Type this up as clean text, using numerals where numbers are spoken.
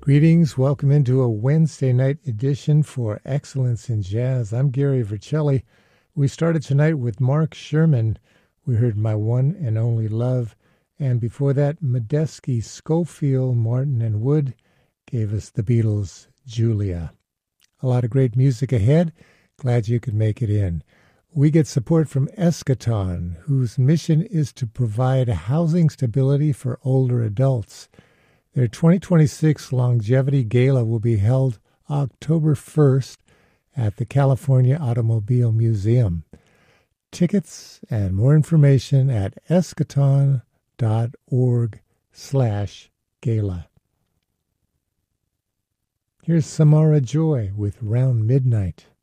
Greetings. Welcome into a Wednesday night edition for Excellence in Jazz. I'm Gary Vercelli. We started tonight with Mark Sherman. We heard My One and Only Love. And before that, Medeski, Schofield, Martin, and Wood gave us the Beatles' Julia. A lot of great music ahead. Glad you could make it in. We get support from Eschaton, whose mission is to provide housing stability for older adults. Their 2026 Longevity Gala will be held October 1st at the California Automobile Museum. Tickets and more information at eschaton.org/gala. Here's Samara Joy with Round Midnight.